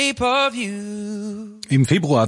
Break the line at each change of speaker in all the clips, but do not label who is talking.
Im Februar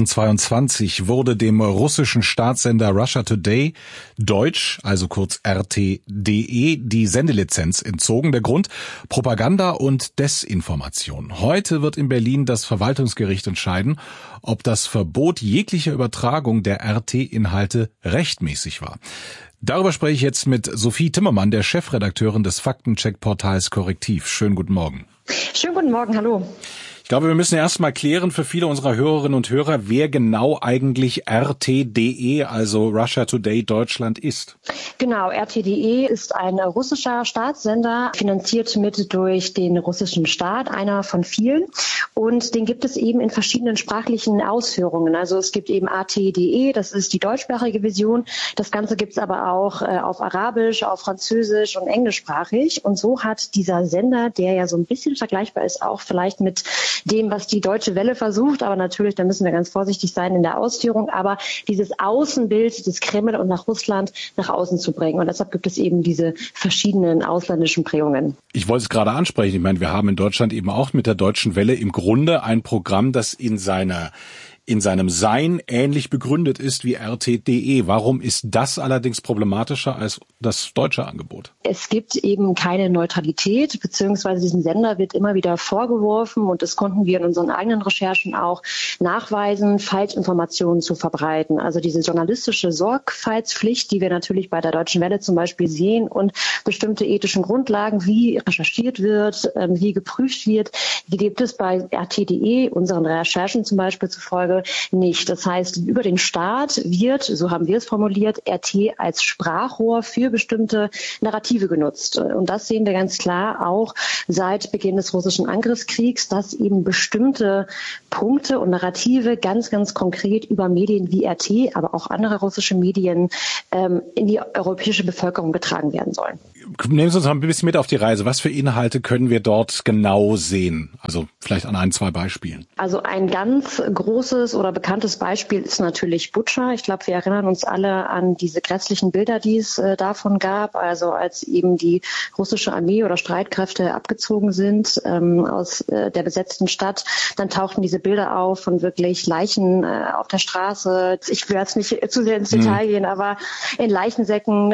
2022 wurde dem russischen Staatssender Russia Today Deutsch, also kurz RT.de, die Sendelizenz entzogen. Der Grund: Propaganda und Desinformation. Heute wird in Berlin das Verwaltungsgericht entscheiden, ob das Verbot jeglicher Übertragung der RT-Inhalte rechtmäßig war. Darüber spreche ich jetzt mit Sophie Timmermann, der Chefredakteurin des Faktencheck-Portals Correctiv. Schönen guten Morgen.
Schönen guten Morgen, hallo.
Ich glaube, wir müssen erst mal klären für viele unserer Hörerinnen und Hörer, wer genau eigentlich RT.de, also Russia Today Deutschland, ist.
Genau, RT.de ist ein russischer Staatssender, finanziert mit durch den russischen Staat, einer von vielen. Und den gibt es eben in verschiedenen sprachlichen Ausführungen. Also es gibt eben AT.de, das ist die deutschsprachige Version. Das Ganze gibt es aber auch auf Arabisch, auf Französisch und englischsprachig. Und so hat dieser Sender, der ja so ein bisschen vergleichbar ist, auch vielleicht mit dem, was die Deutsche Welle versucht, aber natürlich, da müssen wir ganz vorsichtig sein in der Ausführung, aber dieses Außenbild des Kreml und nach Russland nach außen zu bringen. Und deshalb gibt es eben diese verschiedenen ausländischen Prägungen.
Ich wollte es gerade ansprechen. Ich meine, wir haben in Deutschland eben auch mit der Deutschen Welle im Grunde ein Programm, das in seinem Sein ähnlich begründet ist wie RT.de. Warum ist das allerdings problematischer als das deutsche Angebot?
Es gibt eben keine Neutralität, beziehungsweise diesem Sender wird immer wieder vorgeworfen, und das konnten wir in unseren eigenen Recherchen auch nachweisen, Falschinformationen zu verbreiten. Also diese journalistische Sorgfaltspflicht, die wir natürlich bei der Deutschen Welle zum Beispiel sehen, und bestimmte ethischen Grundlagen, wie recherchiert wird, wie geprüft wird, die gibt es bei RT.de, unseren Recherchen zum Beispiel zufolge, nicht. Das heißt, über den Staat wird, so haben wir es formuliert, RT als Sprachrohr für bestimmte Narrative genutzt. Und das sehen wir ganz klar auch seit Beginn des russischen Angriffskriegs, dass eben bestimmte Punkte und Narrative ganz, ganz konkret über Medien wie RT, aber auch andere russische Medien in die europäische Bevölkerung getragen werden sollen.
Nehmen Sie uns mal ein bisschen mit auf die Reise. Was für Inhalte können wir dort genau sehen? Also vielleicht an ein, zwei Beispielen.
Also ein ganz großes oder bekanntes Beispiel ist natürlich Butscha. Ich glaube, wir erinnern uns alle an diese grässlichen Bilder, die es davon gab. Also als eben die russische Armee oder Streitkräfte abgezogen sind aus der besetzten Stadt, dann tauchten diese Bilder auf von wirklich Leichen auf der Straße. Ich will jetzt nicht zu sehr ins Detail gehen, aber in Leichensäcken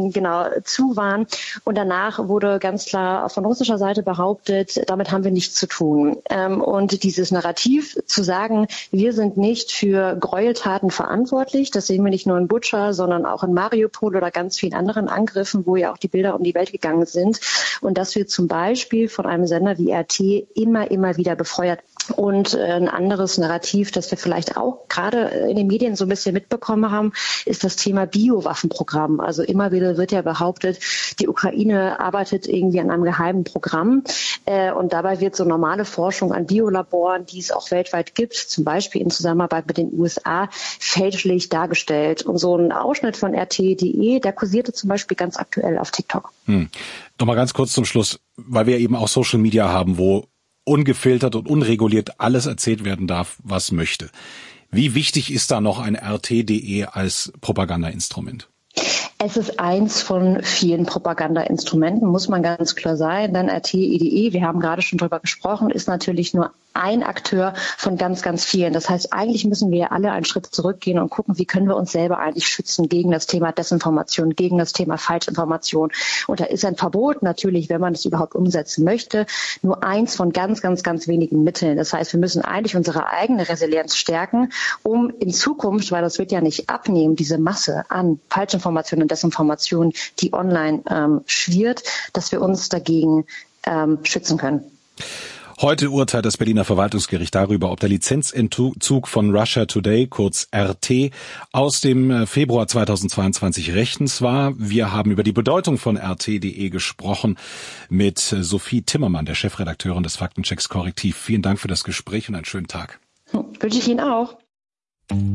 zu waren. Und danach wurde ganz klar von russischer Seite behauptet, damit haben wir nichts zu tun. Und dieses Narrativ zu sagen, wir sind nicht für Gräueltaten verantwortlich, das sehen wir nicht nur in Butscha, sondern auch in Mariupol oder ganz vielen anderen Angriffen, wo ja auch die Bilder um die Welt gegangen sind. Und das wird zum Beispiel von einem Sender wie RT immer wieder befeuert. Und ein anderes Narrativ, das wir vielleicht auch gerade in den Medien so ein bisschen mitbekommen haben, ist das Thema Biowaffenprogramm. Also immer wieder wird ja behauptet, die Ukraine arbeitet irgendwie an einem geheimen Programm. Und dabei wird so normale Forschung an Biolaboren, die es auch weltweit gibt, zum Beispiel in Zusammenarbeit mit den USA, fälschlich dargestellt. Und so ein Ausschnitt von RT.de, der kursierte zum Beispiel ganz aktuell auf TikTok.
Nochmal ganz kurz zum Schluss, weil wir eben auch Social Media haben, wo ungefiltert und unreguliert alles erzählt werden darf, was möchte. Wie wichtig ist da noch ein RT.de als Propagandainstrument?
Es ist eins von vielen Propagandainstrumenten, muss man ganz klar sein. Denn RT.de, wir haben gerade schon drüber gesprochen, ist natürlich nur ein Akteur von ganz, ganz vielen. Das heißt, eigentlich müssen wir alle einen Schritt zurückgehen und gucken, wie können wir uns selber eigentlich schützen gegen das Thema Desinformation, gegen das Thema Falschinformation. Und da ist ein Verbot natürlich, wenn man es überhaupt umsetzen möchte, nur eins von ganz, ganz, ganz wenigen Mitteln. Das heißt, wir müssen eigentlich unsere eigene Resilienz stärken, um in Zukunft, weil das wird ja nicht abnehmen, diese Masse an Falschinformationen und Desinformationen, die online schwirrt, dass wir uns dagegen schützen können.
Heute urteilt das Berliner Verwaltungsgericht darüber, ob der Lizenzentzug von Russia Today, kurz RT, aus dem Februar 2022 rechtens war. Wir haben über die Bedeutung von RT.de gesprochen mit Sophie Timmermann, der Chefredakteurin des Faktenchecks Correctiv. Vielen Dank für das Gespräch und einen schönen Tag.
Wünsche ich Ihnen auch.